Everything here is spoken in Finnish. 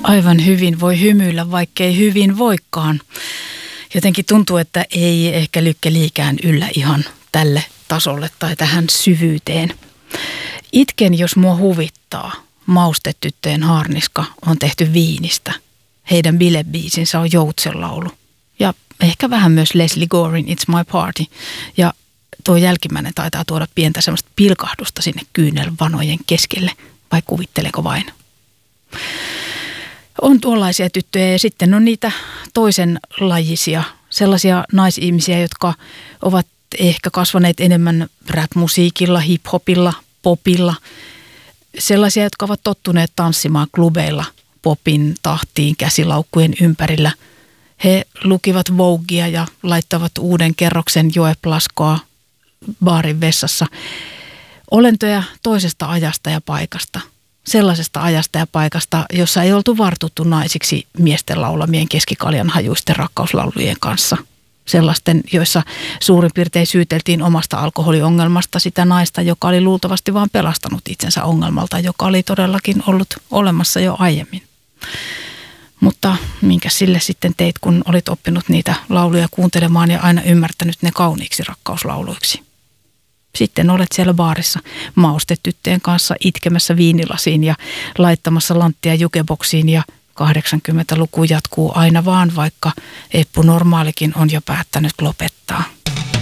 Aivan hyvin voi hymyillä, vaikkei hyvin voikaan. Jotenkin tuntuu, että ei ehkä Lykke Liikään yllä ihan tälle tasolle tai tähän syvyyteen. Itken, jos mua huvittaa. Maustetyttöjen haarniska on tehty viinistä. Heidän bilebiisinsä on Joutsenlaulu. Ja ehkä vähän myös Leslie Gorein It's My Party. Ja tuo jälkimmäinen taitaa tuoda pientä semmoista pilkahdusta sinne kyynelvanojen keskelle. Vai kuvitteleko vain? On tuollaisia tyttöjä ja sitten on niitä toisenlajisia, sellaisia naisihmisiä, jotka ovat ehkä kasvaneet enemmän rap-musiikilla, hip-hopilla, popilla. Sellaisia, jotka ovat tottuneet tanssimaan klubeilla popin tahtiin käsilaukkujen ympärillä. He lukivat Voguea ja laittavat uuden kerroksen Joeplaskoa baarin vessassa. Olentoja toisesta ajasta ja paikasta. Sellaisesta ajasta ja paikasta, jossa ei oltu vartuttu naisiksi miesten laulamien keskikaljan hajuisten rakkauslaulujen kanssa. Sellaisten, joissa suurin piirtein syyteltiin omasta alkoholiongelmasta sitä naista, joka oli luultavasti vaan pelastanut itsensä ongelmalta, joka oli todellakin ollut olemassa jo aiemmin. Mutta minkä sille sitten teit, kun olit oppinut niitä lauluja kuuntelemaan ja aina ymmärtänyt ne kauniiksi rakkauslauluiksi? Sitten olet siellä baarissa maustetyttöjen kanssa itkemässä viinilasiin ja laittamassa lanttia jukeboksiin ja 80-luku jatkuu aina vaan, vaikka Eppu Normaalikin on jo päättänyt lopettaa.